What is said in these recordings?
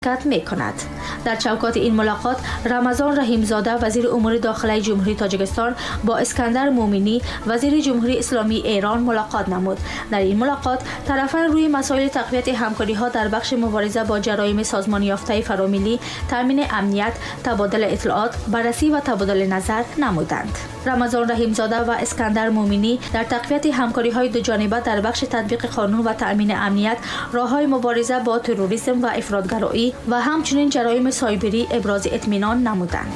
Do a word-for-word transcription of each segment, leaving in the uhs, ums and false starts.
شرکت می‌کند. در چوکات این ملاقات رمضان رحیمزاده وزیر امور داخلی جمهوری تاجیکستان با اسکندر مومنی وزیر جمهوری اسلامی ایران ملاقات نمود. در این ملاقات طرفان روی مسائل تقویت همکاری‌ها در بخش مبارزه با جرایم سازمان یافته فراملی، تامین امنیت، تبادل اطلاعات، بررسی و تبادل نظر نمودند. رمضان رحیمزاده و اسکندر مومنی در تقویت همکاری‌های دو جانبه در بخش تطبیق قانون و تامین امنیت، راه‌های مبارزه با تروریسم و افراط‌گرایی و همچنین جرایم سایبری ابراز اطمینان نمودند.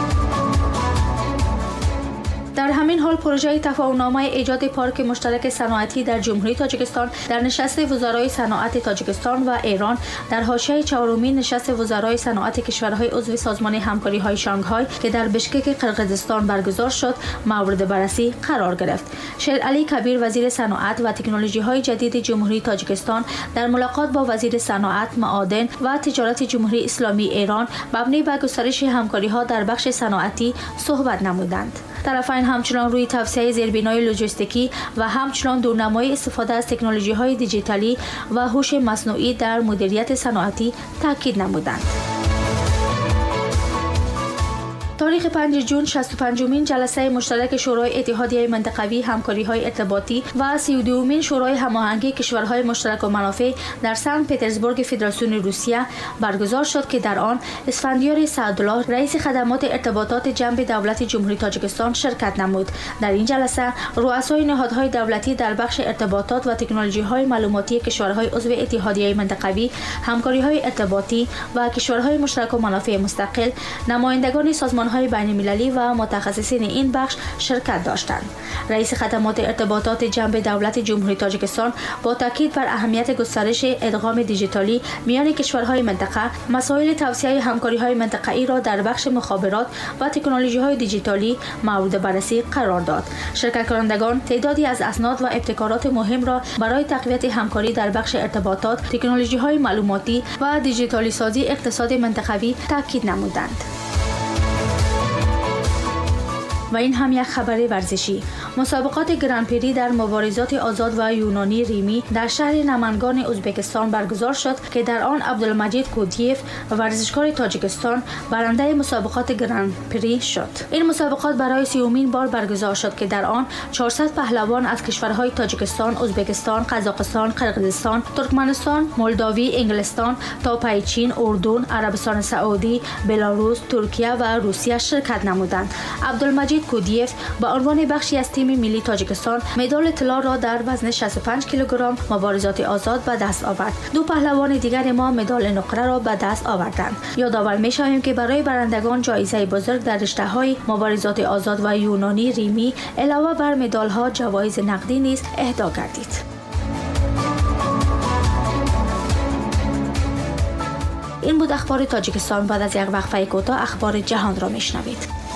در همین حال پروژه تفاهم‌نامه ایجاد پارک مشترک صنعتی در جمهوری تاجیکستان در نشست وزرای صنعت تاجیکستان و ایران در حاشیه چهارمین نشست وزرای صنعت کشورهای عضو سازمان همکاری‌های شانگهای که در بشکک قرقیزستان برگزار شد مورد بررسی قرار گرفت. شیر علی کبیر وزیر صنعت و تکنولوژی‌های جدید جمهوری تاجیکستان در ملاقات با وزیر صنعت، معادن و تجارت جمهوری اسلامی ایران مبنی بر گسترش همکاری‌ها در بخش صنعتی صحبت نمودند. طرفین همچنان روی توسعه زیربنای لوجستیکی و همچنان دورنمای استفاده از تکنولوژی‌های دیجیتالی و هوش مصنوعی در مدیریت صنعتی تاکید نمودند. تاریخ پنجم ژوئن شصت و پنجمین جلسه مشترک شورای اتحادیه منطقوی همکاری‌های ارتباطی و سی و دومین شورای هماهنگی کشورهای مشترک و منافع در سن پترزبورگ فدراسیون روسیه برگزار شد که در آن اسفندیار سعدالله رئیس خدمات ارتباطات جنب دولت جمهوری تاجیکستان شرکت نمود. در این جلسه رؤسای نهادهای دولتی در بخش ارتباطات و تکنولوژی‌های معلوماتی کشورهای عضو اتحادیه منطقوی همکاری‌های ارتباطی و کشورهای مشترک و منافع مستقل، نمایندگان سازمان های بین المللی و متخصصین این بخش شرکت داشتند. رئیس خدمات ارتباطات جنب دولت جمهوری تاجیکستان با تاکید بر اهمیت گسترش ادغام دیجیتالی میان کشورهای منطقه، مسائل توسعه همکاری‌های منطقه‌ای را در بخش مخابرات و تکنولوژی‌های دیجیتالی مورد بررسی قرار داد. شرکت کنندگان تعدادی از اسناد و ابتکارات مهم را برای تقویت همکاری در بخش ارتباطات، تکنولوژی‌های معلوماتی و دیجیتالی سازی اقتصاد منطقوی تاکید نمودند. و این هم یک خبر ورزشی. مسابقات گرانپری در مبارزات آزاد و یونانی ریمی در شهر نمنگان ازبکستان برگزار شد که در آن عبدالمجید کودیف ورزشکار تاجیکستان برنده مسابقات گرانپری شد. این مسابقات برای سیومین بار برگزار شد که در آن چهارصد پهلوان از کشورهای تاجیکستان، ازبکستان، قزاقستان، قرقیزستان، ترکمنستان، مولداوی، انگلستان، تاپای چین، اردن، عربستان سعودی، بلاروس، ترکیه و روسیه شرکت نمودند. عبدالمجید کودیف به عنوان بخشی از تیم ملی تاجیکستان مدال طلا را در وزن شصت و پنج کیلوگرم مبارزات آزاد به دست آورد. دو پهلوان دیگر ما مدال نقره را به دست آوردند. یادآور می‌شویم که برای برندگان جایزه بزرگ در رشته‌های مبارزات آزاد و یونانی ریمی علاوه بر مدال‌ها جوایز نقدی نیز اهدا گردید. این بود اخبار تاجیکستان. بعد از یک وقفه کوتاه اخبار جهان را میشنوید.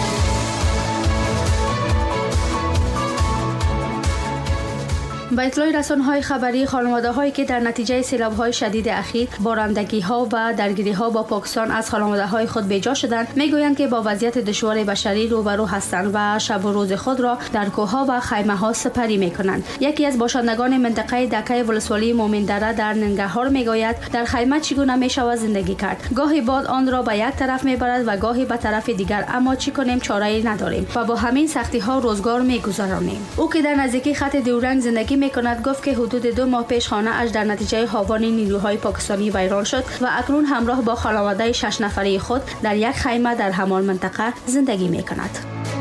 با اطلاع رسانه‌های خبری، خانواده‌هایی که در نتیجه سیلاب‌های شدید اخیر بارندگی‌ها و درگیری‌ها با پاکستان از خانواده‌های خود بی‌جا شدند، می‌گویند که با وضعیت دشوار بشری روبرو هستند و شب و روز خود را در کوه‌ها و خیمه‌ها سپری می‌کنند. یکی از باشندگان منطقه دکه ولسوالی مومندره در ننگرهار می‌گوید در خیمه چگونه می‌شود زندگی کرد. گاهی باد آن را به یک طرف می‌برد و گاهی به طرف دیگر، اما چی کنیم، چاره‌ای نداریم و با همین سختی‌ها روزگار می‌گذرانیم. او که در نزدیکی خط دیورنگ زندگی می‌کند گفت که حدود دو ماه پیش خانه اش در نتیجه هاوان نیروهای پاکستانی ویران شد و اکنون همراه با خانواده شش نفره خود در یک خیمه در همان منطقه زندگی می‌کند.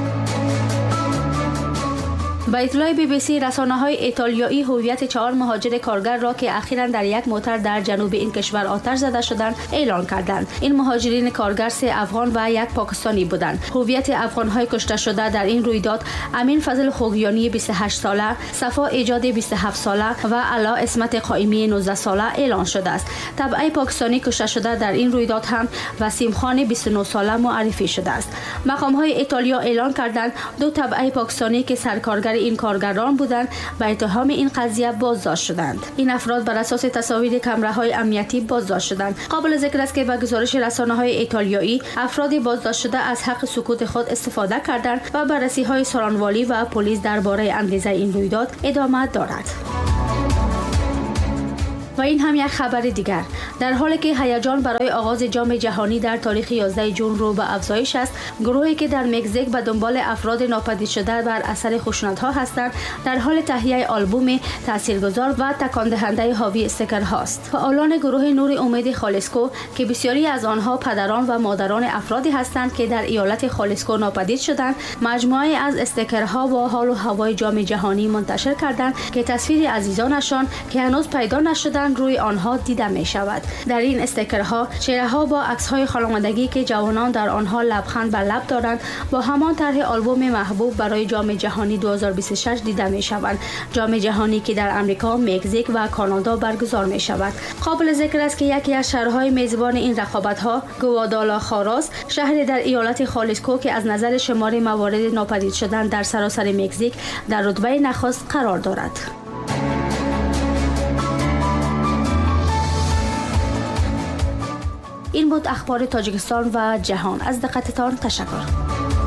با اطلاع بی بی سی، رسانه‌های ایتالیایی هویت چهار مهاجر کارگر را که اخیراً در یک موتر در جنوب این کشور آتش زده شدند اعلام کردند. این مهاجرین کارگر سه افغان و یک پاکستانی بودند. هویت افغان‌های کشته شده در این رویداد امین فضل خوگیانی بیست و هشت ساله، صفا ایجاد بیست و هفت ساله و علا اسمت قائمی نوزده ساله اعلان شده است. تبع پاکستانی کشته شده در این رویداد هم وسیم خان بیست و نه ساله معرفی شده است. مقام‌های ایتالیا اعلان کردند دو تبع پاکستانی که سرکارگر این کارگران بودند به اتهام این قضیه بازداشت شدند. این افراد بر اساس تصاویر کامراهای امنیتی بازداشت شدند. قابل ذکر است که به گزارش رسانه‌های ایتالیایی افراد بازداشت شده از حق سکوت خود استفاده کردند و بررسی‌های سارانوالی و پلیس درباره انگیزه این رویداد ادامه دارد. و این هم یک خبر دیگر. در حالی که هیجان برای آغاز جام جهانی در تاریخ یازده ژوئن رو به افزایش است، گروهی که در مکزیک به دنبال افراد ناپدید شده بر اثر خشونت‌ها هستند در حال تهیه آلبوم تاثیرگذار و تکان دهنده حاوی استیکرهاست. فعالان گروه نور امید خالسکو که بسیاری از آنها پدران و مادران افرادی هستند که در ایالت خالسکو ناپدید شدند، مجموعه از استیکرها با حال و هوای جام جهانی منتشر کردند که تصویر عزیزانشان که هنوز پیدا نشدند روی آنها دیده می شود. در این استیکرها چهره‌ها با عکس‌های خانوادگی که جوانان در آنها لبخند بر لب دارند با همان طرح آلبوم محبوب برای جام جهانی دو هزار و بیست و شش دیده می شوند. جام جهانی که در امریکا، مکزیک و کانادا برگزار می شود. قابل ذکر است که یکی از شهرهای میزبان این رقابت‌ها، گوادالاخاراست، شهری در ایالت خالسکو که از نظر شمار موارد ناپدید شدن در سراسر مکزیک در رتبه نخست قرار دارد. این بود اخبار تاجیکستان و جهان. از دقتتان تشکر.